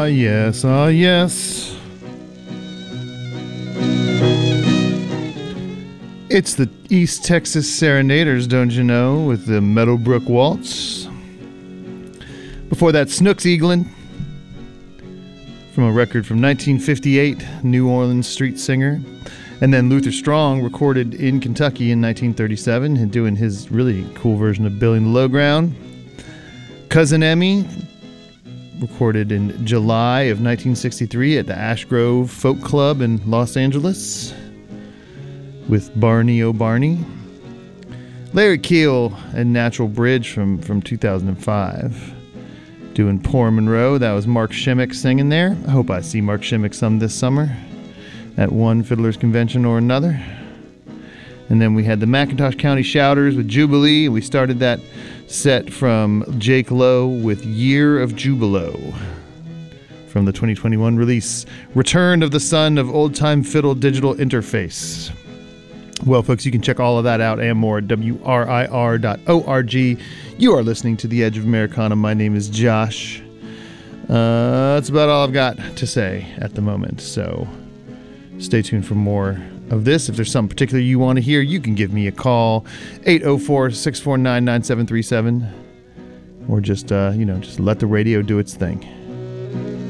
yes, ah, yes. It's the East Texas Serenaders, don't you know, with the Meadowbrook Waltz. Before that, Snooks Eaglin, from a record from 1958, New Orleans street singer. And then Luther Strong, recorded in Kentucky in 1937, and doing his really cool version of Billy in the Low Ground. Cousin Emmy, recorded in July of 1963 at the Ash Grove Folk Club in Los Angeles with Barney O'Barney. Larry Keel and Natural Bridge from 2005. Doing Poor Monroe. That was Mark Shimmick singing there. I hope I see Mark Shimmick some this summer at one Fiddler's Convention or another. And then we had the McIntosh County Shouters with Jubilee. We started that set from Jake Lowe with Year of Jubilo from the 2021 release, Return of the Son of Old Time Fiddle Digital Interface. Well, folks, you can check all of that out and more at WRIR.org. You are listening to The Edge of Americana. My name is Josh. That's about all I've got to say at the moment, so stay tuned for more of this. If there's something particular you want to hear, you can give me a call, 804-649-9737, or just let the radio do its thing.